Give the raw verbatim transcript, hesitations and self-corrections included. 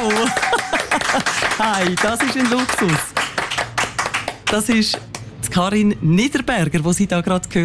Wow! Hey, das ist ein Luxus. Das ist die Karin Niederberger, die Sie da gerade gehört